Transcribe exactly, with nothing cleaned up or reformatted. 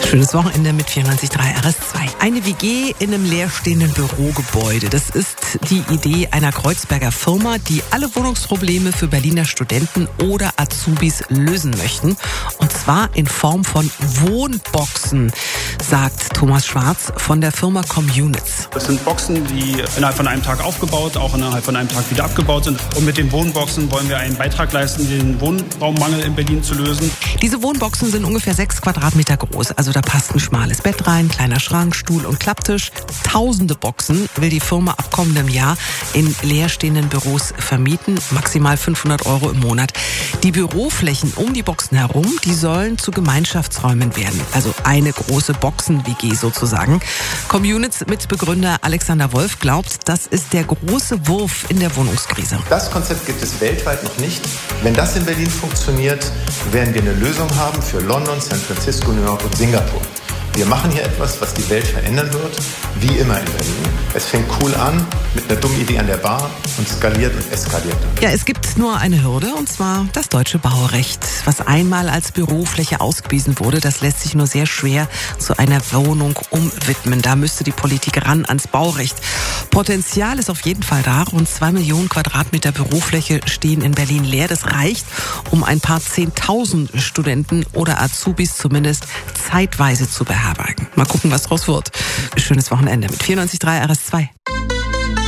Schönes Wochenende mit vierundneunzig Komma drei R S zwei. Eine W G in einem leerstehenden Bürogebäude. Das ist die Idee einer Kreuzberger Firma, die alle Wohnungsprobleme für Berliner Studenten oder Azubis lösen möchten. Und zwar in Form von Wohnboxen, sagt Thomas Schwarz von der Firma Communits. Das sind Boxen, die innerhalb von einem Tag aufgebaut, auch innerhalb von einem Tag wieder abgebaut sind. Und mit den Wohnboxen wollen wir einen Beitrag leisten, den Wohnraummangel in Berlin zu lösen. Diese Wohnboxen sind ungefähr sechs Quadratmeter groß. Also da passt ein schmales Bett rein, kleiner Schrank, Stuhl und Klapptisch. Tausende Boxen will die Firma ab kommendem Jahr in leerstehenden Büros vermieten. Maximal fünfhundert Euro im Monat. Die Büroflächen um die Boxen herum, die sollen zu Gemeinschaftsräumen werden. Also eine große Boxen-W G sozusagen. Communits-Mitbegründer Alexander Wolf glaubt, das ist der große Wurf in der Wohnungskrise. Das Konzept gibt es weltweit noch nicht. Wenn das in Berlin funktioniert, werden wir eine Lösung haben für London, San Francisco, New York und Singapur. Wir machen hier etwas, was die Welt verändern wird, wie immer in Berlin. Es fängt cool an, mit einer dummen Idee an der Bar und skaliert und eskaliert dann. Ja, es gibt nur eine Hürde, und zwar das deutsche Baurecht. Was einmal als Bürofläche ausgewiesen wurde, das lässt sich nur sehr schwer zu einer Wohnung umwidmen. Da müsste die Politik ran ans Baurecht. Potenzial ist auf jeden Fall da. Rund zwei Millionen Quadratmeter Bürofläche stehen in Berlin leer. Das reicht, um ein paar Zehntausend Studenten oder Azubis zumindest zeitweise zu beherbergen. Mal gucken, was draus wird. Schönes Wochenende mit vierundneunzig Komma drei R S zwei.